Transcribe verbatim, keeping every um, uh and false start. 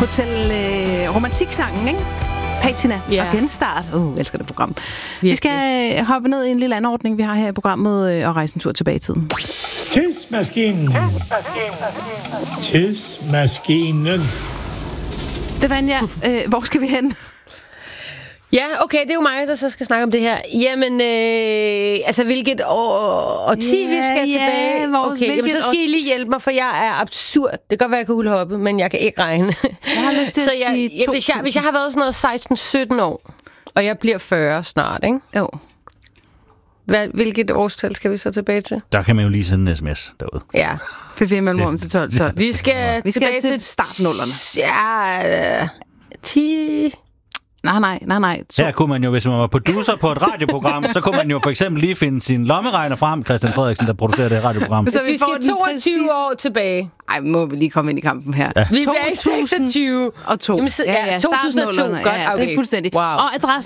Hotel øh, Romantiksangen, ikke? Patina Ja. og Genstart. Uh, jeg elsker det program. Virkelig. Vi skal øh, hoppe ned i en lille anordning, vi har her i programmet, øh, og rejse en tur tilbage i tiden. Tidsmaskinen. Tidsmaskinen. Stefania, øh, hvor skal vi hen? Ja, okay, det er jo mig, der så skal snakke om det her. Jamen, øh, altså, hvilket år, årti yeah, vi skal yeah, tilbage? Vores, okay, jamen, så skal I lige hjælpe mig, for jeg er absurd. Det kan godt være, jeg kan hulhoppe, men jeg kan ikke regne. Jeg har lyst til så at jeg, sige jeg, hvis, jeg, hvis jeg har været sådan noget seksten sytten år, og jeg bliver fyrre snart, ikke? Jo. Hvad, hvilket årstal skal vi så tilbage til? Der kan man jo lige sende en sms derude. Ja. P fire mellemrum til tolv. Så. Vi skal, vi skal tilbage til startnullerne. Ja, øh, ti... Nej, nej, nej, nej. Her kunne man jo, hvis man var producer på et radioprogram, så kunne man jo for eksempel lige finde sin lommeregner frem, Christian Frederiksen, der producerer det radioprogram. Så vi, vi skal toogtyve år tilbage. Ej, må vi lige komme ind i kampen her. Ja. Vi bliver i seksogtyve og to. Jamen, så, ja, ja, to tusind og to. Godt, ja, ja, okay. det er fuldstændig. Wow. Og adressen